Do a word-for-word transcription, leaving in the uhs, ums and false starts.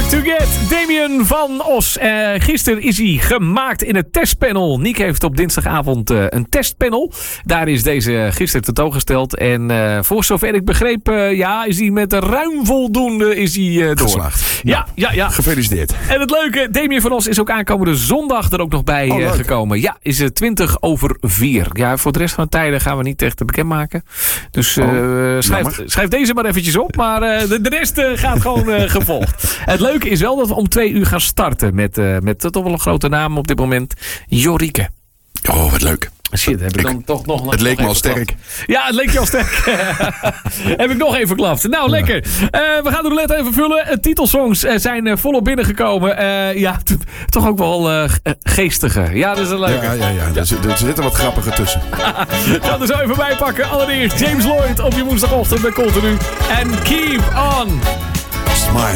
To Get, Damien van Os. Uh, gisteren is hij gemaakt in het testpanel. Niek heeft op dinsdagavond uh, een testpanel. Daar is deze gisteren tentoongesteld. En uh, voor zover ik begreep, uh, ja, is hij met ruim voldoende is hij, uh, door. Geslaagd. Ja, ja, ja. Gefeliciteerd. En het leuke, Damien van Os is ook aankomende zondag er ook nog bij oh, uh, gekomen. Ja, is het twintig over vier. Ja, voor de rest van de tijden gaan we niet echt bekendmaken. Dus uh, oh, schrijf, schrijf deze maar eventjes op. Maar uh, de, de rest uh, gaat gewoon uh, gevolgd. Het leuke is wel dat we om twee uur gaan starten met, uh, met toch wel een grote naam op dit moment. Jorike. Oh, wat leuk. Shit, heb ik dan toch nog... nog het leek nog me al sterk. Klapt. Ja, het leek je al sterk. Heb ik nog even geklapt. Nou, lekker. Uh, we gaan de roulette even vullen. Uh, titelsongs uh, zijn uh, volop binnengekomen. Uh, ja, t- toch ook wel uh, geestige. Ja, dat is een leuke. Ja, ja, ja. Er, zit, er zitten wat grappige tussen. Gaan er zo even bij pakken. Allereerst James Lloyd op je woensdagochtend bij Continu. En Keep On. Smile.